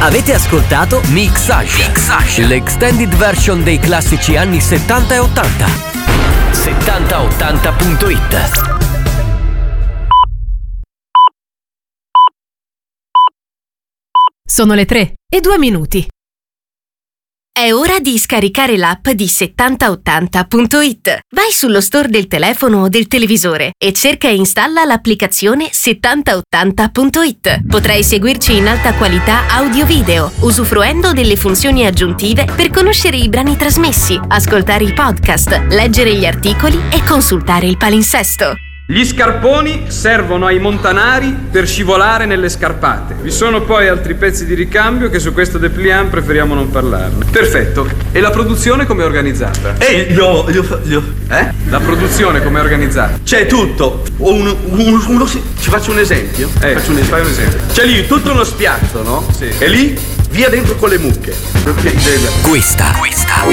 Avete ascoltato Mixage, l'extended version dei classici anni 70 e 80. 7080.it. Sono le 3:02. È ora di scaricare l'app di 7080.it. Vai sullo store del telefono o del televisore e cerca e installa l'applicazione 7080.it. Potrai seguirci in alta qualità audio-video, usufruendo delle funzioni aggiuntive per conoscere i brani trasmessi, ascoltare i podcast, leggere gli articoli e consultare il palinsesto. Gli scarponi servono ai montanari per scivolare nelle scarpate. Vi sono poi altri pezzi di ricambio che su questo dépliant preferiamo non parlarne. Perfetto. E la produzione come è organizzata? La produzione come è organizzata? C'è tutto. Ci faccio un esempio? Fai un esempio. C'è lì tutto uno spiazzo, no? Sì. E lì via dentro con le mucche. Questa